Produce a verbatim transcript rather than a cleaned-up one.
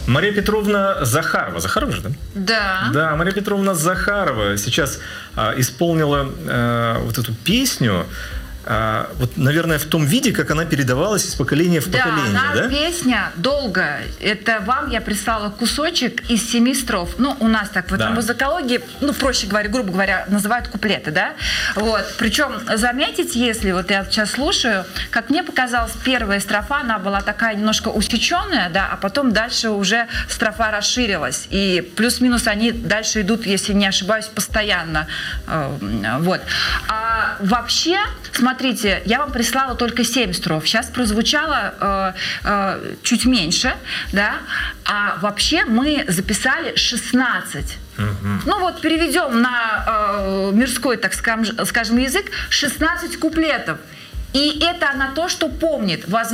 Мария Петровна Захарова. Захарова же, да? Да. Да, Мария Петровна Захарова сейчас а, исполнила а, вот эту песню. А, вот, наверное, в том виде, как она передавалась из поколения в да, поколение, она, да? Песня долго. Это вам я прислала кусочек из семи строф. Ну, у нас так в Да. музыкологии, ну, проще говоря, грубо говоря, называют куплеты, да? Вот. Причем заметить, если вот я сейчас слушаю, как мне показалось, первая строфа, она была такая немножко усеченная, да, а потом дальше уже строфа расширилась. И плюс-минус они дальше идут, если не ошибаюсь, постоянно. Вот. А вообще, смотрите, Смотрите, я вам прислала только семь строф. Сейчас прозвучало э, э, чуть меньше, да? А вообще мы записали шестнадцать. Uh-huh. Ну вот переведем на э, мирской, так скажем, скажем, язык, шестнадцать куплетов. И это она то, что помнит.